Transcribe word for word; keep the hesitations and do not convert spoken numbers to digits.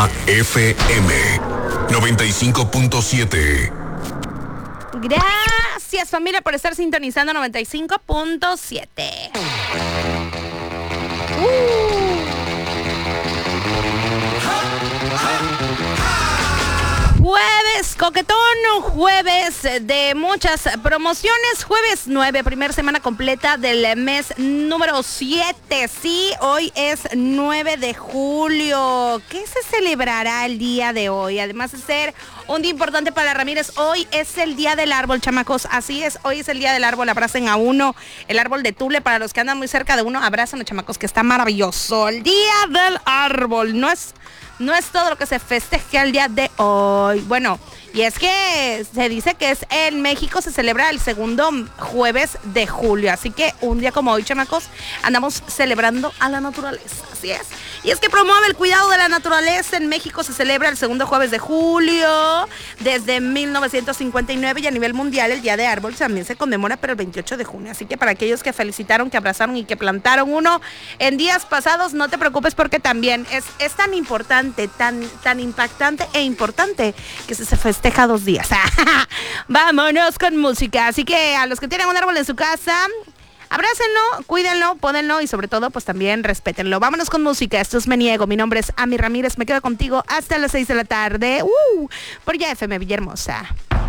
Exa F M noventa y cinco punto siete. Gracias, familia, por estar sintonizando noventa y cinco punto siete. Uh. Jueves coquetón, jueves de muchas promociones, jueves nueve, primera semana completa del mes número siete. Sí, hoy es nueve de julio. ¿Qué se celebrará el día de hoy? Además de ser un día importante para Ramírez, hoy es el día del árbol, chamacos. Así es, hoy es el día del árbol. Abracen a uno, el árbol de Tule. Para los que andan muy cerca de uno, abrazan a chamacos, que está maravilloso. El día del árbol, no es... No es todo lo que se festeja el día de hoy. Bueno, y es que se dice que es en México se celebra el segundo jueves de julio. Así que un día como hoy, chamacos, andamos celebrando a la naturaleza. Así es. Y es que promueve el cuidado de la naturaleza. En México se celebra el segundo jueves de julio desde mil novecientos cincuenta y nueve, y a nivel mundial el Día de Árbol también se conmemora, pero el veintiocho de junio. Así que para aquellos que felicitaron, que abrazaron y que plantaron uno en días pasados, no te preocupes, porque también es, es tan importante, tan, tan impactante e importante que se, se festeja dos días. Vámonos con música. Así que a los que tienen un árbol en su casa, abrácenlo, cuídenlo, pónganlo y sobre todo pues también respétenlo. Vámonos con música. Esto es Me Niego. Mi nombre es Ami Ramírez. Me quedo contigo hasta las seis de la tarde. Uh, por ya F M Villahermosa.